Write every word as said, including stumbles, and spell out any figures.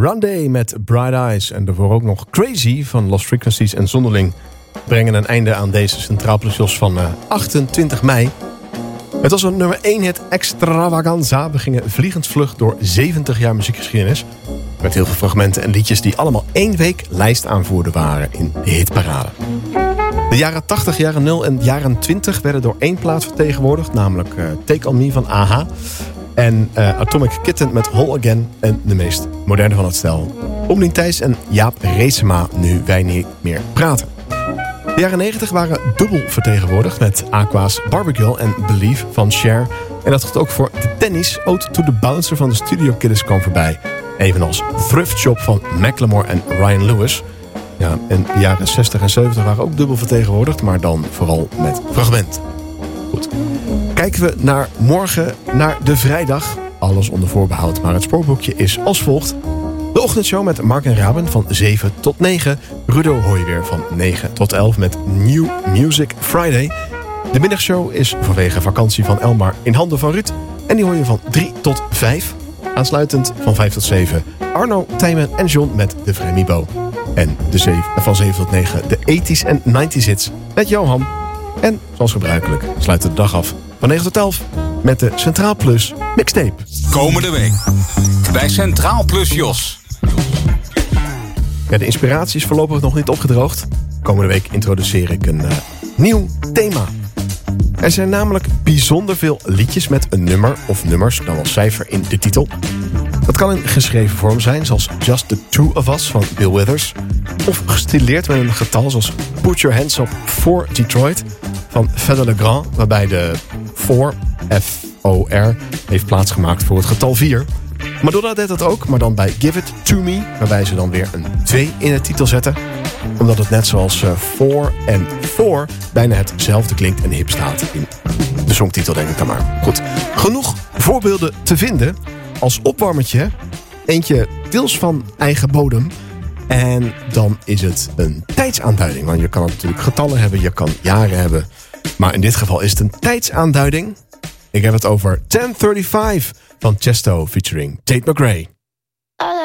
Rondé met Bright Eyes en daarvoor ook nog Crazy van Lost Frequencies en Zonderling brengen een einde aan deze Centraal Plus Jos van uh, achtentwintig mei. Het was een nummer één hit extravaganza. We gingen vliegend vlug door zeventig jaar muziekgeschiedenis. Met heel veel fragmenten en liedjes die allemaal één week lijstaanvoerder waren in de hitparade. De jaren tachtig, jaren nul en jaren twintig werden door één plaat vertegenwoordigd. Namelijk uh, Take On Me van A H. En uh, Atomic Kitten met Whole Again. En de meest moderne van het stel. Omlien Thijs en Jaap Reesema, nu wij niet meer praten. De jaren negentig waren dubbel vertegenwoordigd met Aqua's Barbecue en Believe van Cher. En dat geldt ook voor de tennis. Ode to the Bouncer van de Studio Kidders kwam voorbij. Evenals Thrift Shop van Macklemore en Ryan Lewis. Ja, en de jaren zestig en zeventig waren ook dubbel vertegenwoordigd, maar dan vooral met fragment. Goed. Kijken we naar morgen, naar de vrijdag. Alles onder voorbehoud, maar het spoorboekje is als volgt. De ochtendshow met Mark en Raben van zeven tot negen. Rudo hoor je weer van negen tot elf met New Music Friday. De middagshow is vanwege vakantie van Elmar in handen van Ruud. En die hoor je van drie tot vijf. Aansluitend van vijf tot zeven Arno, Tijmen en John met de Vremibo. En de zeven, van zeven tot negen de eighties en nineties hits met Johan. En zoals gebruikelijk sluiten de dag af van negen tot elf met de Centraal Plus mixtape. Komende week bij Centraal Plus Jos. Ja, de inspiratie is voorlopig nog niet opgedroogd. Komende week introduceer ik een uh, nieuw thema. Er zijn namelijk bijzonder veel liedjes met een nummer of nummers, dan wel cijfer in de titel. Dat kan in geschreven vorm zijn, zoals Just the Two of Us van Bill Withers. Of gestileerd met een getal zoals Put Your Hands Up for Detroit van Fedde Le Grand, waarbij de voor, F O R, heeft plaatsgemaakt voor het getal vier. Madonna deed dat ook, maar dan bij Give It To Me, waarbij ze dan weer een twee in de titel zetten. Omdat het net zoals voor uh, en voor bijna hetzelfde klinkt en hip staat in de songtitel, denk ik dan maar. Goed, genoeg voorbeelden te vinden. Als opwarmertje, eentje deels van eigen bodem. En dan is het een tijdsaanduiding. Want je kan natuurlijk getallen hebben, je kan jaren hebben. Maar in dit geval is het een tijdsaanduiding. Ik heb het over ten thirty-five van Chesto featuring Tate McRae.